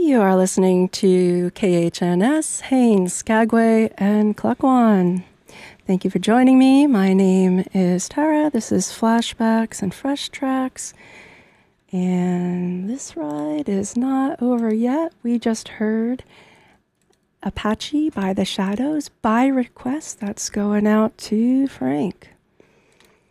You are listening to KHNS, Haines, Skagway, and Klukwan. Thank you for joining me. My name is Tara. This is Flashbacks and Fresh Tracks. And this ride is not over yet. We just heard Apache by The Shadows by request. That's going out to Frank.